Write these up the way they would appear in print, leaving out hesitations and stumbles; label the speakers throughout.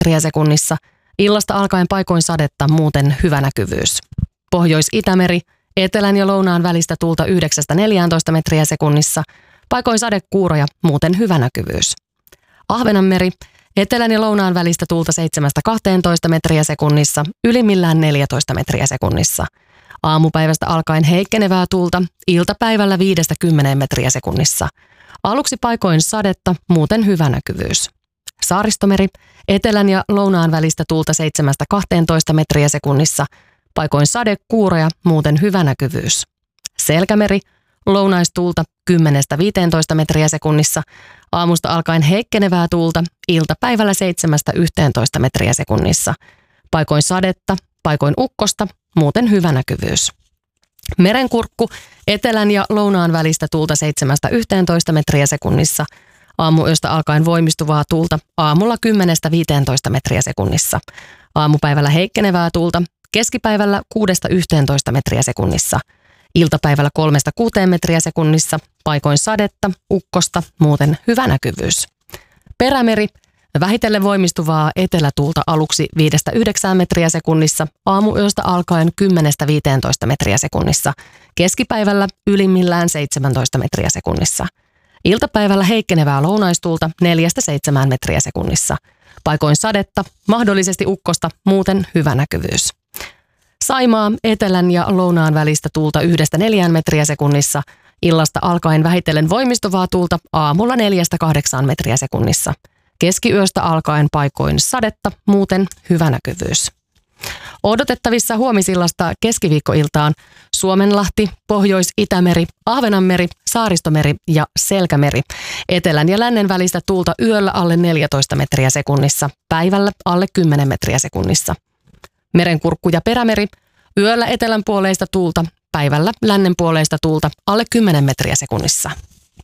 Speaker 1: metriä sekunnissa. Illasta alkaen paikoin sadetta, muuten hyvä näkyvyys. Pohjois-Itämeri, etelän ja lounaan välistä tuulta 9–14 metriä sekunnissa. Paikoin sadekuuroja, muuten hyvä näkyvyys. Ahvenanmeri, etelän ja lounaan välistä tuulta 7–12 metriä sekunnissa, ylimmillään 14 metriä sekunnissa. Aamupäivästä alkaen heikkenevää tuulta, iltapäivällä 5–10 metriä sekunnissa. Aluksi paikoin sadetta, muuten hyvä näkyvyys. Saaristomeri, etelän ja lounaan välistä tuulta 7–12 metriä sekunnissa, paikoin sadekuuroja, muuten hyvä näkyvyys. Selkämeri, lounaistuulta 10–15 metriä sekunnissa, aamusta alkaen heikkenevää tuulta, iltapäivällä 7–11 metriä sekunnissa. Paikoin sadetta, paikoin ukkosta, muuten hyvä näkyvyys. Merenkurkku, etelän ja lounaan välistä tuulta 7–11 metriä sekunnissa, aamuyöstä alkaen voimistuvaa tuulta, aamulla 10–15 metriä sekunnissa. Aamupäivällä heikkenevää tuulta, keskipäivällä 6–11 metriä sekunnissa. Iltapäivällä 3–6 metriä sekunnissa, paikoin sadetta, ukkosta, muuten hyvä näkyvyys. Perämeri, vähitellen voimistuvaa etelätuulta aluksi 5–9 metriä sekunnissa, aamuyöstä alkaen 10–15 metriä sekunnissa. Keskipäivällä ylimmillään 17 metriä sekunnissa. Iltapäivällä heikkenevää lounaistuulta 4–7 metriä sekunnissa. Paikoin sadetta, mahdollisesti ukkosta, muuten hyvä näkyvyys. Saimaa, etelän ja lounaan välistä tuulta 1–4 metriä sekunnissa. Illasta alkaen vähitellen voimistuvaa tuulta aamulla 4–8 metriä sekunnissa. Keskiyöstä alkaen paikoin sadetta, muuten hyvä näkyvyys. Odotettavissa huomisillasta keskiviikkoiltaan Suomenlahti, Pohjois-Itämeri, Ahvenanmeri, Saaristomeri ja Selkämeri. Etelän ja lännen välistä tuulta yöllä alle 14 metriä sekunnissa, päivällä alle 10 metriä sekunnissa. Merenkurkku ja Perämeri, yöllä etelänpuoleista tuulta, päivällä lännenpuoleista tuulta alle 10 metriä sekunnissa.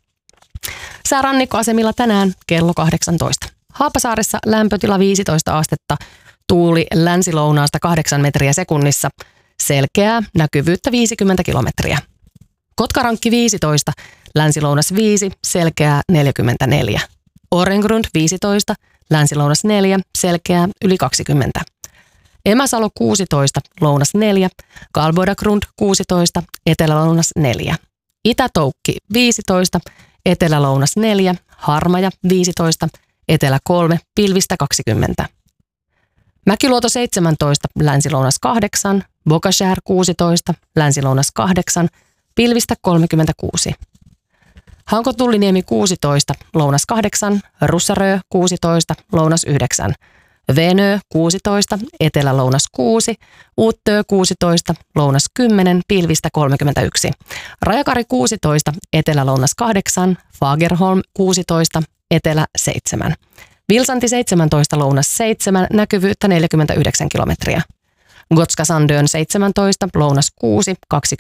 Speaker 1: Sää rannikkoasemilla tänään kello 18. Haapasaaressa lämpötila 15 astetta, tuuli länsilounaasta 8 metriä sekunnissa, selkeää näkyvyyttä 50 kilometriä. Kotkarankki 15, länsilounas 5, selkeää 44. Orengrund 15, länsilounas 4, selkeää yli 20. Emäsalo 16, lounas 4, Kalbodagrund 16, etelälounas 4. Itä-Toukki 15, etelälounas 4, Harmaja 15, etelä 3, pilvistä 20. Mäkiluoto 17, länsilounas 8, Bokashär 16, länsilounas 8, pilvistä 36. Hanko-Tulliniemi 16, lounas 8, Russarö 16, lounas 9. Venö 16, etelä-lounas 6, Uuttö 16, lounas 10, pilvistä 31. Rajakari 16, etelä-lounas 8, Fagerholm 16, etelä 7. Vilsanti 17, lounas 7, näkyvyyttä 49 kilometriä. Gotska Sandön 17, lounas 6,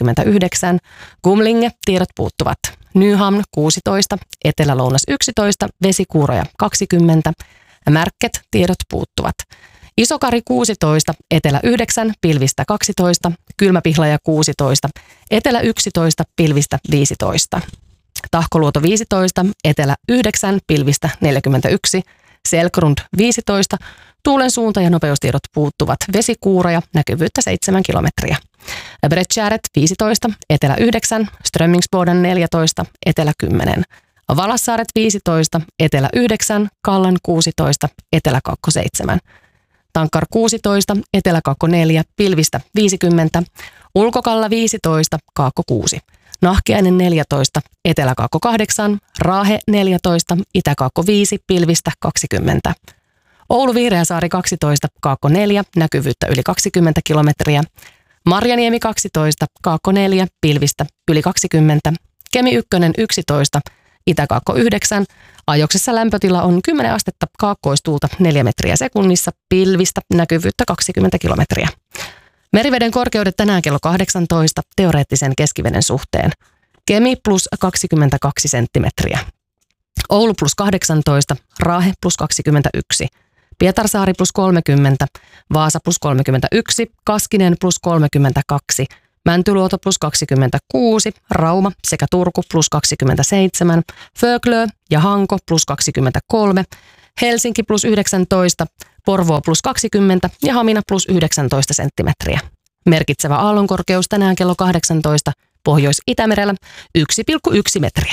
Speaker 1: 29. Gumlinge, tiedot puuttuvat. Nyhamn 16, etelä-lounas 11, vesikuuroja 20. Märket, tiedot puuttuvat. Isokari 16, etelä 9, pilvistä 12, Kylmäpihlaja 16, etelä 11, pilvistä 15. Tahkoluoto 15, etelä 9, pilvistä 41, Selkrund 15, tuulen suunta ja nopeustiedot puuttuvat, vesikuuroja, näkyvyyttä 7 kilometriä. Breckäret 15, etelä 9, Strömmingsboden 14, etelä 10. Valassaaret 15, etelä 9, Kallan 16, etelä-kakko 7. Tankkar 16, etelä-kakko 4, pilvistä 50. Ulkokalla 15, kaakko 6. Nahkiainen 14, etelä-kaakko 8, Raahe 14, itä-kaakko 5, pilvistä 20. Oulu Vihreäsaari 12, kaakko 4, näkyvyyttä yli 20 kilometriä. Marjaniemi 12, kaakko 4, pilvistä yli 20. Kemi 1 11, itä-kaakko 9, ajoksessa lämpötila on 10 astetta, kaakkoistuulta 4 metriä sekunnissa, pilvistä näkyvyyttä 20 kilometriä. Meriveden korkeudet tänään kello 18 teoreettisen keskiveden suhteen. Kemi plus 22 senttimetriä. Oulu plus 18, Raahe plus 21. Pietarsaari plus 30, Vaasa plus 31, Kaskinen plus 32, Mäntyluoto plus 26, Rauma sekä Turku plus 27, Föglö ja Hanko plus 23, Helsinki plus 19, Porvoo plus 20 ja Hamina plus 19 senttimetriä. Merkitsevä aallonkorkeus tänään kello 18, Pohjois-Itämerellä 1,1 metriä.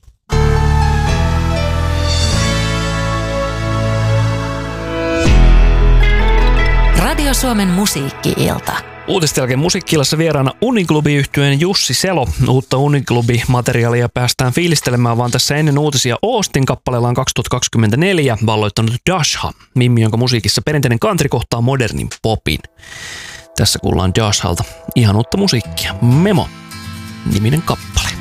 Speaker 2: Radio Suomen musiikki-ilta.
Speaker 3: Uutisten jälkeen musiikki-illassa vieraana Uniklubi-yhtyeen Jussi Selo. Uutta Uniklubi-materiaalia päästään fiilistelemään vaan tässä ennen uutisia. Austin kappaleellaan 2024 valloittanut Dasha, mimmi, jonka musiikissa perinteinen country kohtaa modernin popin. Tässä kuullaan Dashalta ihan uutta musiikkia. Memo niminen kappale.